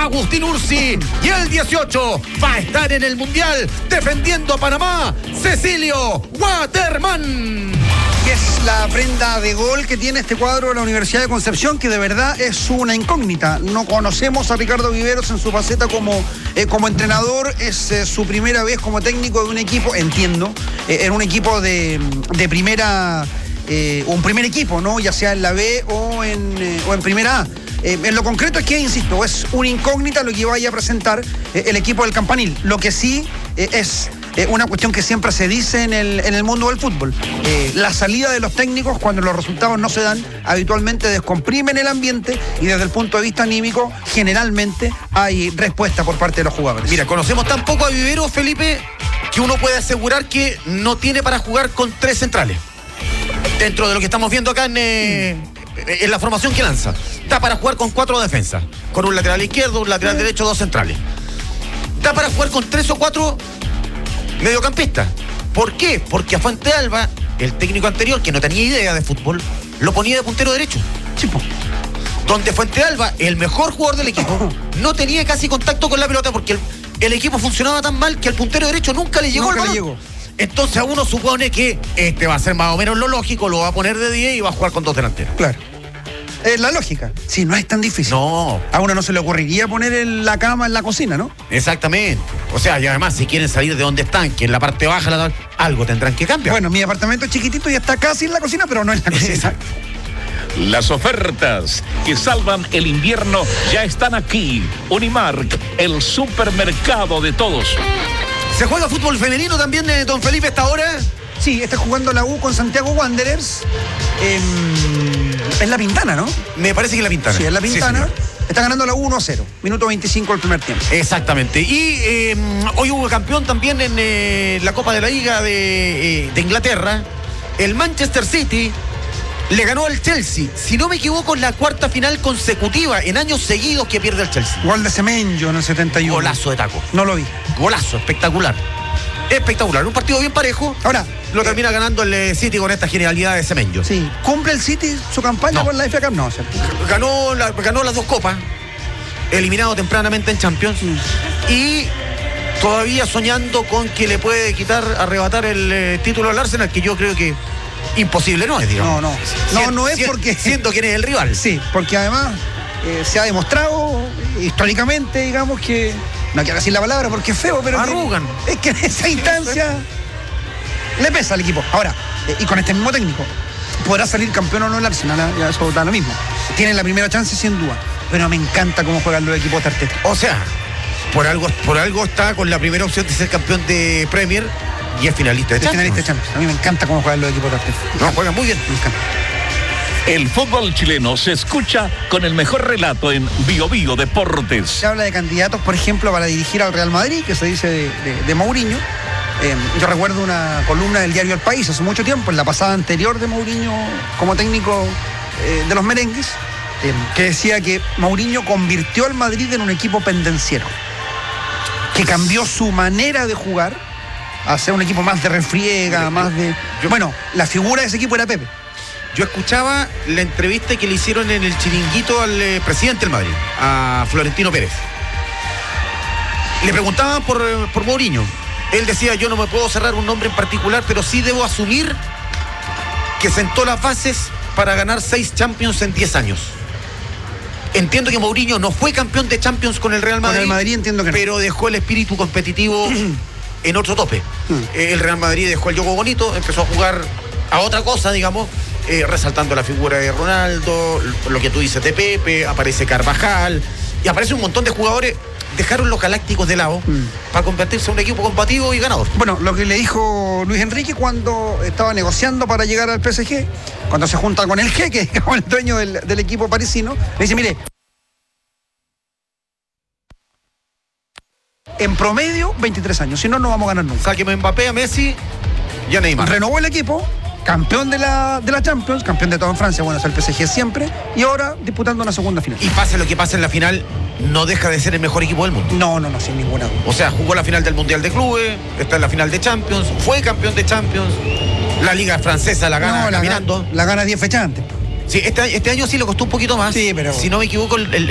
Agustín Ursi. Y el 18 va a estar en el Mundial defendiendo a Panamá, Cecilio Waterman. Que es la prenda de gol que tiene este cuadro de la Universidad de Concepción, que de verdad es una incógnita. No conocemos a Ricardo Viveros en su faceta como entrenador. Es su primera vez como técnico de un equipo, entiendo, en un equipo de primera, un primer equipo, ¿no? Ya sea en la B o en primera A. En lo concreto es que, insisto, es una incógnita lo que vaya a presentar el equipo del Campanil. Lo que sí es una cuestión que siempre se dice en el mundo del fútbol. La salida de los técnicos, cuando los resultados no se dan, habitualmente descomprimen el ambiente y desde el punto de vista anímico, generalmente hay respuesta por parte de los jugadores. Mira, conocemos tan poco a Viveros, Felipe, que uno puede asegurar que no tiene para jugar con 3 centrales. Dentro de lo que estamos viendo acá en la formación que lanza. Da para jugar con 4 defensas. Con un lateral izquierdo, un lateral derecho, 2 centrales. Da para jugar con 3 o 4 mediocampistas. ¿Por qué? Porque a Fuente Alba, el técnico anterior, que no tenía idea de fútbol, lo ponía de puntero derecho. Chipo. Donde Fuente Alba, el mejor jugador del equipo, no tenía casi contacto con la pelota porque el equipo funcionaba tan mal que al puntero derecho nunca le llegó el balón. Entonces a uno supone que este va a ser más o menos lo lógico, lo va a poner de 10 y va a jugar con 2 delanteros. Claro. Es la lógica. Sí, no es tan difícil. No. A uno no se le ocurriría poner la cama en la cocina, ¿no? Exactamente. O sea, y además, si quieren salir de donde están, que en la parte baja, algo tendrán que cambiar. Bueno, mi apartamento es chiquitito y está casi en la cocina, pero no en la cocina. Exacto. Las ofertas que salvan el invierno ya están aquí. Unimark, el supermercado de todos. ¿Se juega fútbol femenino también, don Felipe, esta hora? Sí, está jugando la U con Santiago Wanderers. Es La Pintana, ¿no? Me parece que es La Pintana. Sí, es La Pintana. Sí, está ganando la U 1-0. Minuto 25 del primer tiempo. Exactamente. Y hoy hubo campeón también en la Copa de la Liga de Inglaterra. El Manchester City le ganó al Chelsea. Si no me equivoco, en la 4ª final consecutiva, en años seguidos que pierde el Chelsea. Gol de Semenyo en el 71. Golazo de taco. No lo vi. Golazo, espectacular. Espectacular. Un partido bien parejo. Ahora, lo termina ganando el City con esta genialidad de Semenyo. Sí. ¿Cumple el City su campaña con la FA Cup? No, ¿cierto? Ganó las 2 copas. Eliminado tempranamente en Champions. Y todavía soñando con que le puede arrebatar el título al Arsenal, que yo creo que imposible no es, digamos. No es porque... Siendo quién es el rival. Sí, porque además se ha demostrado históricamente, digamos, que... No quiero decir la palabra porque es feo, pero... Arrugan. Es que en esa instancia le pesa al equipo. Ahora, y con este mismo técnico, podrá salir campeón o no el Arsenal, ya eso da lo mismo. Tienen la primera chance sin duda, pero me encanta cómo juegan los equipos de Arteta. O sea, por algo está con la primera opción de ser campeón de Premier y es finalista de Champions. A mí me encanta cómo juegan los equipos de Arteta. No, juegan muy bien. Me encanta. El fútbol chileno se escucha con el mejor relato en Bio Bio Deportes. Se habla de candidatos, por ejemplo, para dirigir al Real Madrid, que se dice de Mourinho. Yo recuerdo una columna del diario El País hace mucho tiempo, en la pasada anterior de Mourinho como técnico de los merengues, que decía que Mourinho convirtió al Madrid en un equipo pendenciero, que cambió su manera de jugar a ser un equipo más de refriega, más de... Bueno, la figura de ese equipo era Pepe. Yo escuchaba la entrevista que le hicieron en el chiringuito al presidente del Madrid, a Florentino Pérez. Le preguntaban por Mourinho. Él decía, yo no me puedo cerrar un nombre en particular, pero sí debo asumir que sentó las bases para ganar 6 Champions en 10 años. Entiendo que Mourinho no fue campeón de Champions con el Real Madrid. Con el Madrid entiendo que no. Pero dejó el espíritu competitivo en otro tope. El Real Madrid dejó el juego bonito, empezó a jugar a otra cosa, digamos. Resaltando la figura de Ronaldo, lo que tú dices de Pepe, aparece Carvajal y aparece un montón de jugadores. Dejaron los galácticos de lado para convertirse en un equipo combativo y ganador. Bueno, lo que le dijo Luis Enrique cuando estaba negociando para llegar al PSG, cuando se junta con el jeque, con el dueño del equipo parisino, le dice, mire, en promedio 23 años, si no, no vamos a ganar nunca. Sáqueme a Mbappé, a Messi y a Neymar. Renovó el equipo, campeón de la Champions, campeón de todo en Francia, bueno, es el PSG siempre, y ahora disputando una segunda final. Y pase lo que pase en la final, no deja de ser el mejor equipo del mundo. No, sin ninguna duda. O sea, jugó la final del Mundial de Clubes, está en la final de Champions, fue campeón de Champions, la Liga Francesa la gana caminando. La gana 10 fechas antes. Sí, este año sí le costó un poquito más. Sí, pero... Si no me equivoco, el